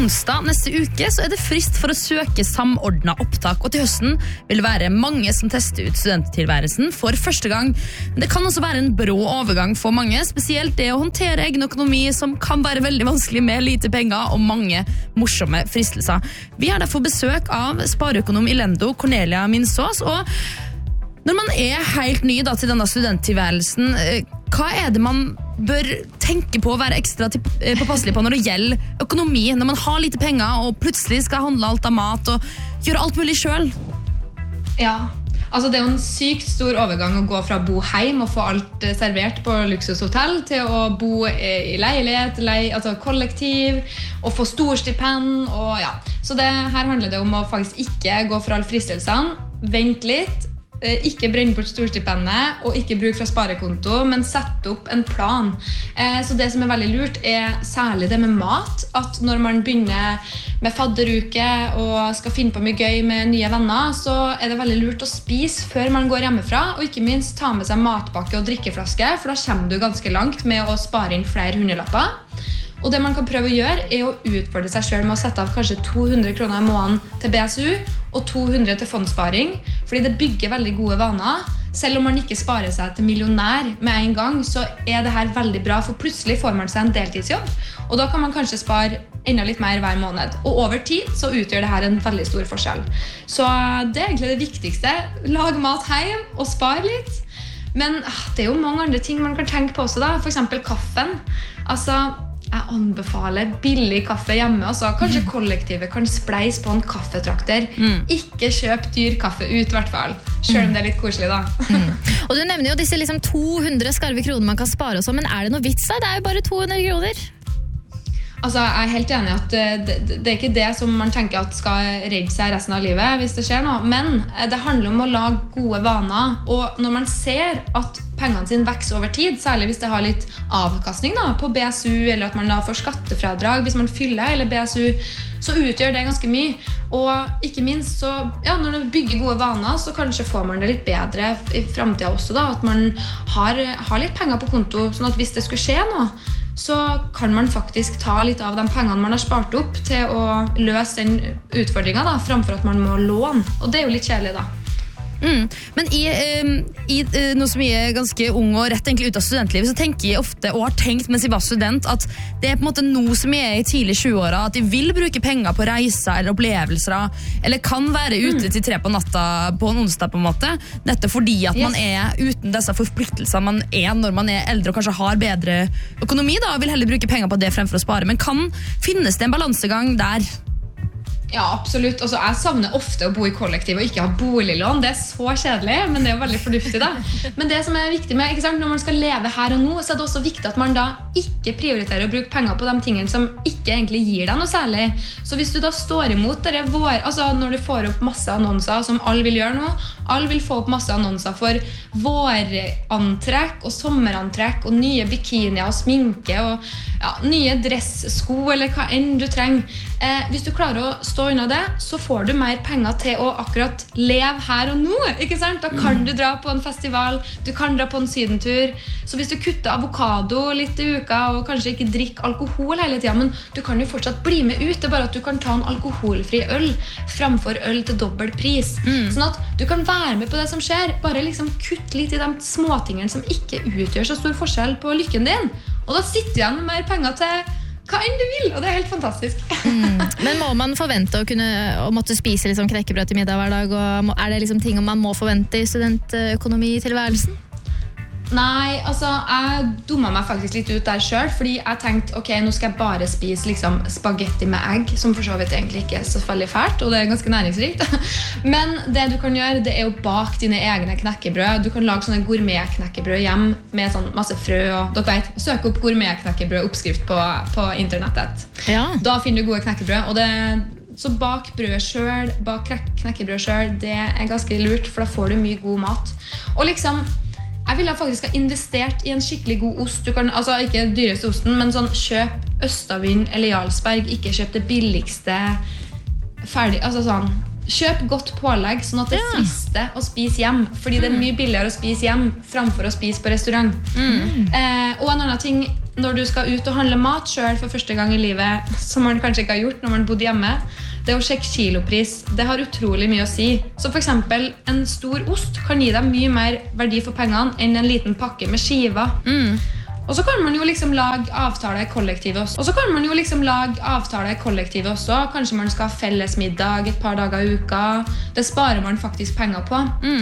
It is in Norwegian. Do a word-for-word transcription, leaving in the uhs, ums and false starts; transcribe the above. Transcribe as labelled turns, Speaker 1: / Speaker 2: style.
Speaker 1: onsdag neste uke så er det frist for å søke samordnet opptak, og til høsten vil det være mange som tester ut studenttilværelsen for første gang. Men det kan også være en brå overgang for mange, spesielt det å håndtere egen økonomi som kan være veldig vanskelig med lite penger og mange morsomme fristelser. Vi har derfor besøk av spareøkonom i Lendo, Cornelia Minsås, og når man er helt ny da, til denne studenttilværelsen, hva er det man bør tenke på å være ekstra påpasselig på når det gjelder økonomi, når man har lite penger og plutselig skal handle alt av mat og gjøre alt mulig selv?
Speaker 2: Ja, altså det er jo en sykt stor overgang å gå fra å bo hjem og få alt servert på luksushotell til å bo i leilighet, leie, altså kollektiv, og få storstipend, og ja. Så det, her handler det om å faktisk ikke gå for alle fristelsene, vent litt, ikke brenne bort storstipendet og ikke bruke fra sparekonto, men sette opp en plan. Så det som er veldig lurt er særlig det med mat, at når man begynner med fadderuke og skal finne på mye gøy med nye venner, så er det veldig lurt å spise før man går hjemmefra, og ikke minst ta med seg matpakke og drikkeflaske, for da kommer du ganske langt med å spare inn flere hundrelapper. Og det man kan prøve å gjøre er å utfordre seg selv med å sette av kanskje to hundre kroner i måneden til B S U og to hundre til fondssparing, fordi det bygger veldig gode vaner. Selv om man ikke sparer seg til millionær med en gang, så er det her veldig bra, for plutselig får man seg en deltidsjobb, og da kan man kanskje spare enda litt mer hver måned. Og over tid så utgjør det her en veldig stor forskjell. Så det er egentlig det viktigste. Lag mat hjem og spar litt. Men det er jo mange andre ting man kan tenke på også da, for eksempel kaffen. Altså, jeg anbefaler billig kaffe hjemme også. Kanskje kollektivet kan spleise på en kaffetrakter. Mm. Ikke kjøp dyr kaffe ut, i hvert fall. Selv om det er litt koselig da.
Speaker 3: Mm. Og du nevner jo disse liksom to hundre skarve kroner man kan spare også, men er det noe vits da? Det er jo bare to hundre kroner.
Speaker 2: Altså, jeg er helt enig i at det, det er ikke det som man tenker at skal redde seg resten av livet hvis det skjer noe, men det handler om å lage gode vaner, og når man ser at pengene sine vokser over tid, særlig hvis det har litt avkastning da, på B S U, eller at man da får skattefradrag hvis man fyller eller B S U, så utgjør det ganske mye. Og ikke minst, så, ja, når du bygger gode vaner, så kanskje får man det litt bedre i fremtiden også da, at man har, har litt penger på konto, sånn at hvis det skulle skje noe, så kan man faktisk ta litt av de pengene man har spart opp til å løse den utfordringen da, framfor at man må låne. Og det er jo litt kjedelig da.
Speaker 1: Mm. Men i, um, i uh, noe som er ganske ung og rett egentlig ut av studentlivet, så tenker jeg ofte, og har tenkt mens jeg var student, at det er på en måte noe som jeg er i tidlig tjue-åra, at de vil bruke penger på reiser eller opplevelser, eller kan være ute til tre på natta på en onsdag på en måte, nettopp fordi at yes. man er uten disse forpliktelsene man er når man er eldre og kanskje har bedre økonomi da, og vil heller bruke penger på det fremfor å spare. Men kan finnes det en balansegang der?
Speaker 2: Ja, absolutt. Altså, jeg savner ofte å bo i kollektiv og ikke ha boliglån. Det er så kjedelig, men det er jo veldig fornuftig da. Men det som er viktig med, ikke sant, når man skal leve her og nå, så er det også viktig at man da ikke prioriterer å bruke penger på de tingene som ikke egentlig gir deg noe særlig. Så hvis du da står imot det vår, altså når du får opp masse annonser som alle vil gjøre nå, alle vil få opp masse annonser for vårantrekk og sommerantrekk og nye bikinier og sminke og ja, nye dresssko eller hva enn du trenger. Eh, hvis du klarer å stå unna det, så får du mer penger til å akkurat leve her og nå, ikke sant? Da kan du dra på en festival, du kan dra på en sydentur. Så hvis du kutter avokado litt i uka og kanskje ikke drikker alkohol hele tiden, men du kan jo fortsatt bli med ut, det er bare at du kan ta en alkoholfri øl framfor øl til dobbelt pris. Mm. Sånn at du kan være med på det som skjer, bare liksom kutt litt i de småtingene som ikke utgjør så stor forskjell på lykken din. Og da sitter du igjen med mer penger til hva enn du vil, og det er helt fantastisk.
Speaker 3: Mm. Men må man forvente å, kunne, å måtte spise liksom knekkebrød til middag hver dag, og er det liksom ting man må forvente i studentøkonomitilværelsen?
Speaker 2: Nei, altså, jeg dummet meg faktisk litt ut der selv, fordi jeg tenkte, ok, nå skal jeg bare spise liksom, spagetti med egg, som for så vidt egentlig ikke er så veldig fælt, og det er ganske næringsrikt. Men det du kan gjøre, det er å bake dine egne knekkebrød. Du kan lage sånne gourmet-knekkebrød hjem med sånn masse frø, og dere vet, søk opp gourmet-knekkebrød oppskrift på, på internettet. Ja. Da finner du gode knekkebrød, og det så bak brød selv, bak knekkebrød selv, det er ganske lurt, for da får du mye god mat. Og liksom, jeg ville faktisk ha investert i en skikkelig god ost. Du kan, altså ikke dyreste osten, men sånn kjøp Østavind eller Jarlsberg, ikke kjøp det billigste ferdig, altså sånn kjøp godt pålegg, sånn at det frister å spise hjem, fordi det er mye billigere å spise hjem framfor å spise på restaurant. Mm. Eh, og en annen ting når du skal ut og handle mat selv for første gang i livet, som man kanskje ikke har gjort når man bodde hjemme, det å sjekke kilopris, det har utrolig mye å si. Så for eksempel, en stor ost kan gi deg mye mer verdi for pengene enn en liten pakke med skiver.
Speaker 1: Mm.
Speaker 2: Og så kan man jo liksom lage avtaler i kollektivet også. Og så kan man jo liksom lage avtaler i kollektivet også. Kanskje man skal ha felles middag et par dager i uka. Det sparer man faktisk penger på.
Speaker 1: Mm.